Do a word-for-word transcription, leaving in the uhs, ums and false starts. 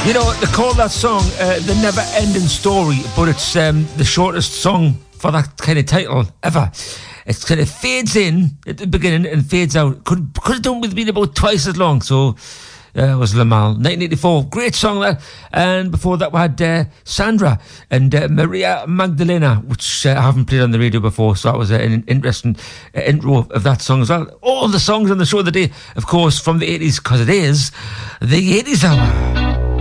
You know, they call that song uh, The Never Ending Story, but it's um, the shortest song for that kind of title ever. It kind of fades in at the beginning and fades out. Could could have done with being about twice as long. So uh, it was Le Mans, nineteen eighty-four. Great song that. And before that we had uh, Sandra and uh, Maria Magdalena, which uh, I haven't played on the radio before. So that was uh, an interesting uh, intro of that song as well. All the songs on the show of the day, of course, from the eighties, because it is the eighties hour.